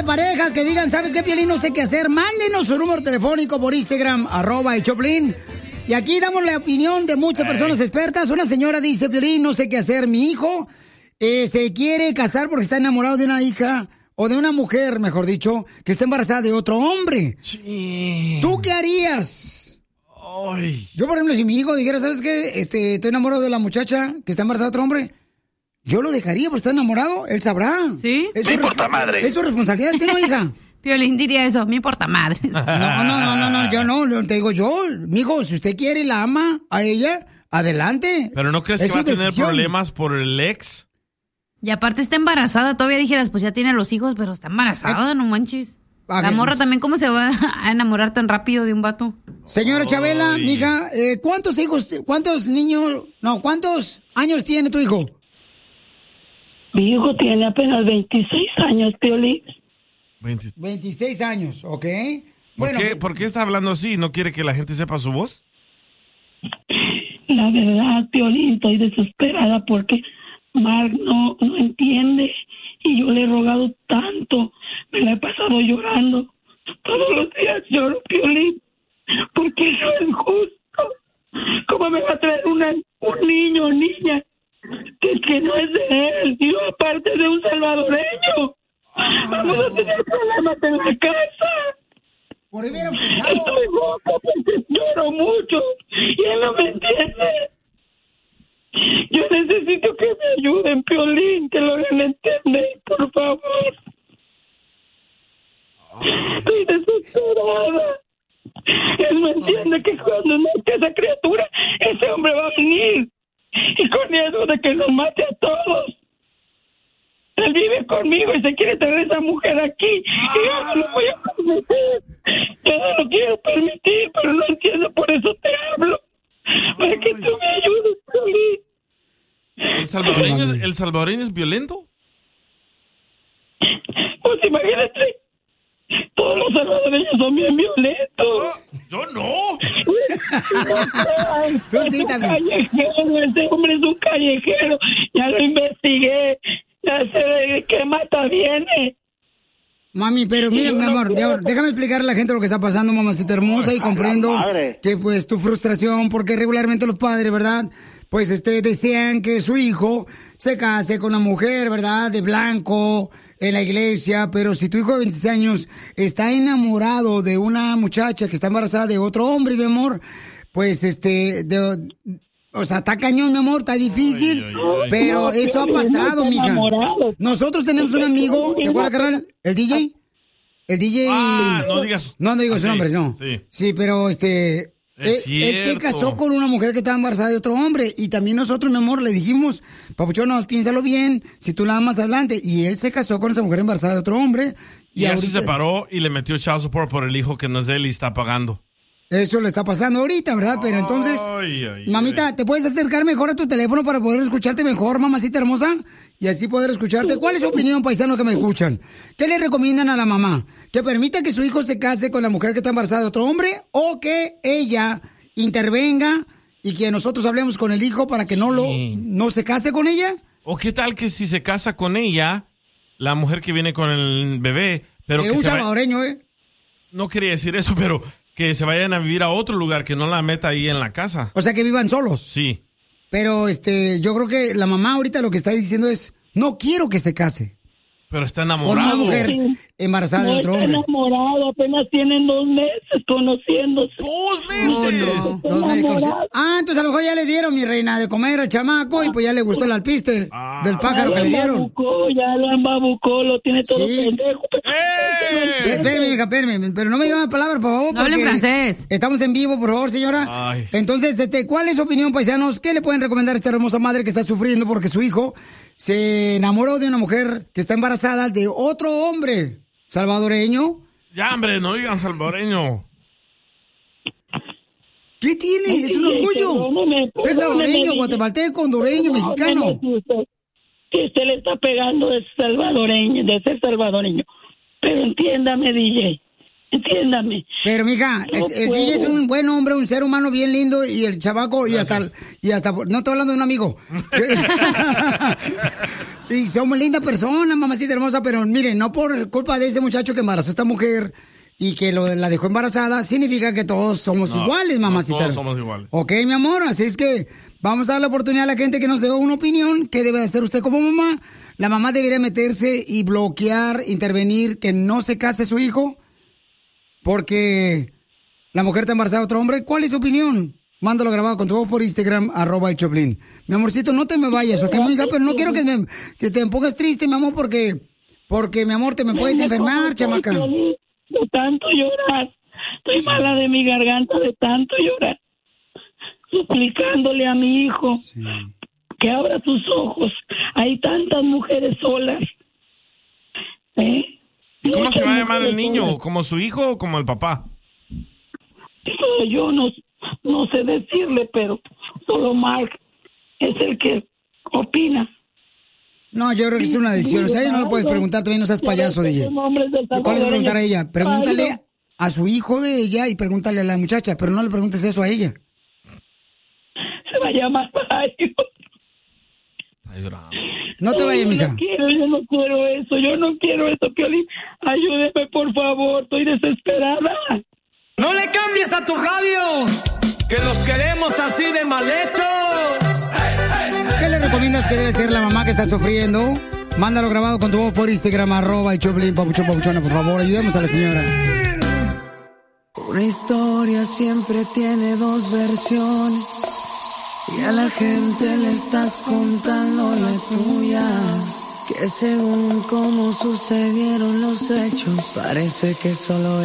de parejas que digan, ¿sabes qué, Piolín? No sé qué hacer. Mándenos su número telefónico por Instagram, @el_Choplin. Y aquí damos la opinión de muchas personas expertas. Una señora dice, Piolín, no sé qué hacer. Mi hijo se quiere casar porque está enamorado de una hija, o de una mujer, mejor dicho, que está embarazada de otro hombre. Sí. ¿Tú qué harías? Ay. Yo, por ejemplo, si mi hijo dijera, ¿sabes qué? Estoy enamorado de la muchacha que está embarazada de otro hombre. Yo lo dejaría porque está enamorado. Él sabrá. ¿Sí? Me importa madre. Es su responsabilidad, ¿sí, no, hija? Piolín diría eso, me importa madre. No, yo no, te digo yo, mijo, si usted quiere y la ama a ella, adelante. ¿Pero no crees que va a tener problemas por el ex? Y aparte está embarazada, todavía dijeras, pues ya tiene los hijos, pero está embarazada, no manches. La morra también, ¿cómo se va a enamorar tan rápido de un vato? Señora Chabela, mija, ¿cuántos años tiene tu hijo? Mi hijo tiene apenas 26 años, Piolín. 26 años, ¿ok? ¿Por qué está hablando así? ¿No quiere que la gente sepa su voz? La verdad, Piolín, estoy desesperada porque Mark no entiende y yo le he rogado tanto, me la he pasado llorando. Todos los días lloro, Piolín, porque eso es justo. ¿Cómo me va a traer un niño o niña que no es de él, y aparte de un salvadoreño? Vamos a tener problemas en la casa. Por ahí vieron, estoy loca porque lloro mucho y él no me entiende. Yo necesito que me ayuden, Piolín, que lo hagan entender, por favor. Estoy desesperada. Él no entiende que cuando nazca esa criatura, ese hombre va a venir. Y con riesgo de que nos mate a todos. Él vive conmigo y se quiere traer esa mujer aquí. Y yo no lo voy a permitir. Yo no lo quiero permitir, pero no entiendo, por eso te hablo. Para que tú me ayudes, Piolín. ¿El salvadoreño es violento? Pues imagínate. Todos los salvadoreños son bien violentos. ¡Yo no! Tú sí también. Ese hombre es un callejero. Ya lo investigué. Ya sé de qué mata viene. Mami, pero mira, mi amor, déjame explicarle a la gente lo que está pasando, mamacita hermosa, y comprendo que pues tu frustración, porque regularmente los padres, ¿verdad? Pues desean que su hijo se case con una mujer, ¿verdad? De blanco, en la iglesia, pero si tu hijo de 26 años está enamorado de una muchacha que está embarazada de otro hombre, mi amor, pues o sea, está cañón, mi amor, está difícil, pero eso ha pasado, mija. Nosotros tenemos un amigo, ¿te acuerdas, carnal? ¿El DJ? El DJ... no digas... No digo su nombre, no. Sí, pero él se casó con una mujer que estaba embarazada de otro hombre, y también nosotros, mi amor, le dijimos, papuchón, piénsalo bien, si tú la amas adelante, y él se casó con esa mujer embarazada de otro hombre. Y así se separó y le metió child support por el hijo que no es de él y está pagando. Eso le está pasando ahorita, ¿verdad? Pero entonces, mamita, ¿te puedes acercar mejor a tu teléfono para poder escucharte mejor, mamacita hermosa? Y así poder escucharte. ¿Cuál es su opinión, paisano, que me escuchan? ¿Qué le recomiendan a la mamá? ¿Que permita que su hijo se case con la mujer que está embarazada de otro hombre? ¿O que ella intervenga y que nosotros hablemos con el hijo para que no se case con ella? ¿O qué tal que si se casa con ella, la mujer que viene con el bebé, pero que un salvadoreño, No quería decir eso, pero... que se vayan a vivir a otro lugar, que no la meta ahí en la casa. O sea, que vivan solos. Sí. Pero yo creo que la mamá ahorita lo que está diciendo es, no quiero que se case. Pero está enamorado. Con una mujer embarazada de otro hombre. Está enamorado, apenas tienen 2 meses conociéndose. 2 meses. 2 meses. Entonces a lo mejor ya le dieron, mi reina, de comer al chamaco y pues ya le gustó el alpiste del pájaro que le dieron. Ya lo embabucó, lo tiene todo pendejo. Espérame, pero no me digan palabras, por favor. No hablen francés. Estamos en vivo, por favor, señora. Ay. Entonces, ¿cuál es su opinión, paisanos? ¿Qué le pueden recomendar a esta hermosa madre que está sufriendo porque su hijo se enamoró de una mujer que está embarazada de otro hombre salvadoreño? Ya, hombre, no digan salvadoreño. ¿Qué tiene? Es un orgullo. Ser salvadoreño, guatemalteco, hondureño, mexicano. Que usted le está pegando de ser salvadoreño. Pero entiéndame, DJ. Entiéndame. Pero, mija, el DJ es un buen hombre, un ser humano bien lindo, y el chavaco, y hasta, no estoy hablando de un amigo. Y somos linda persona, mamacita hermosa, pero miren, no por culpa de ese muchacho que embarazó a esta mujer y que la dejó embarazada, significa que todos somos iguales, mamacita. Todos somos iguales. Ok, mi amor, así es que vamos a dar la oportunidad a la gente que nos dé una opinión. ¿Qué debe hacer usted como mamá? La mamá debería meterse y bloquear, intervenir, que no se case su hijo porque la mujer está embarazada de otro hombre. ¿Cuál es su opinión? Mándalo grabado con tu voz por Instagram, @elchoplin. Mi amorcito, no te me vayas, ¿ok, amiga? Pero no quiero que te pongas triste, mi amor, porque mi amor, te me puedes enfermar, chamaca. De tanto llorar. Estoy mala de mi garganta de tanto llorar. Suplicándole a mi hijo que abra sus ojos. Hay tantas mujeres solas. ¿Y cómo se va a llamar el niño? ¿Como su hijo o como el papá? Yo no sé decirle, pero solo Mark es el que opina. No, yo creo que es una decisión. O sea, ella no lo puedes preguntar, también no seas payaso, DJ. ¿Cuál es preguntar a ella? Pregúntale a su hijo de ella y pregúntale a la muchacha, pero no le preguntes eso a ella. Se va a llamar Mario. No te vayas, mija. Yo no quiero eso, Piolín. Ayúdeme, por favor, estoy desesperada. ¡No le cambies a tu radio! ¡Que los queremos así de mal hechos! ¿Qué le recomiendas que debe ser la mamá que está sufriendo? Mándalo grabado con tu voz por Instagram, @elchoplin, papuchona, por favor, ayudemos a la señora. Una historia siempre tiene dos versiones y a la gente le estás contando la tuya. Que según cómo sucedieron los hechos, parece que solo